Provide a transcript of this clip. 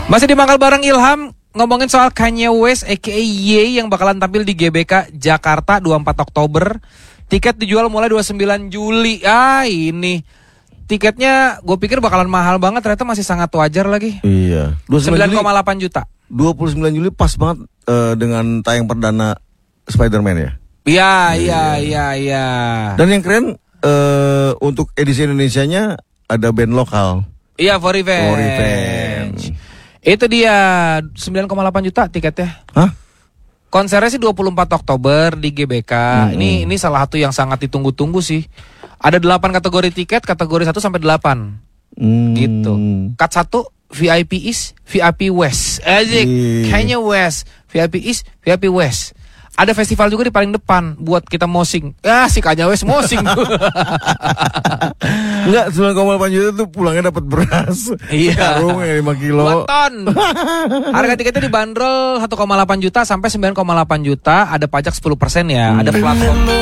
Masih di Mangkal bareng Ilham, ngomongin soal Kanye West aka Ye yang bakalan tampil di GBK Jakarta 24 Oktober. Tiket dijual mulai 29 Juli. Ini tiketnya gue pikir bakalan mahal banget, ternyata masih sangat wajar lagi. Iya. 9,8 juta. 29 Juli pas banget dengan tayang perdana Spider-Man ya. Iya. Dan yang keren untuk edisi Indonesianya ada band lokal. Iya, For Revenge. Itu dia 9,8 juta tiketnya. Hah? Konsernya sih 24 Oktober di GBK. Ini salah satu yang sangat ditunggu-tunggu sih. Ada 8 kategori tiket, kategori 1 sampai 8. Gitu. Cut 1 VIP East, VIP West. Asik. Kanye West, VIP East, VIP West. Ada festival juga di paling depan buat kita mosing. Si Kanye West mosing. Enggak, 9,8 juta tuh pulangnya dapat beras. Iya. Karung 5 kilo. 2 ton. Harga tiketnya dibanderol 1,8 juta sampai 9,8 juta. Ada pajak 10% ya. Ada platform.